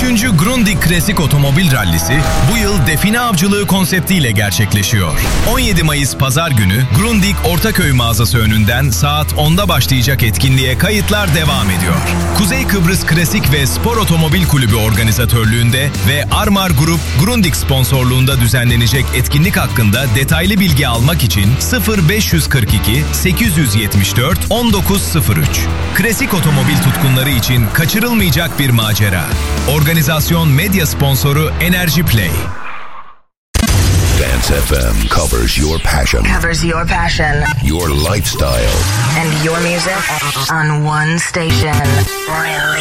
3. Grundig Klasik Otomobil Rallisi bu yıl define avcılığı konseptiyle gerçekleşiyor. 17 Mayıs Pazar günü Grundig Ortaköy mağazası önünden saat 10'da başlayacak etkinliğe kayıtlar devam ediyor. Kuzey Kıbrıs Klasik ve Spor Otomobil Kulübü organizatörlüğünde ve Armar Grup Grundig sponsorluğunda düzenlenecek etkinlik hakkında detaylı bilgi almak için 0542 874 1903. Klasik otomobil tutkunları için kaçırılmayacak bir macera. Organizasyon medya sponsoru Energy Play. Dance FM covers your passion. Your lifestyle. And your music on one station. Really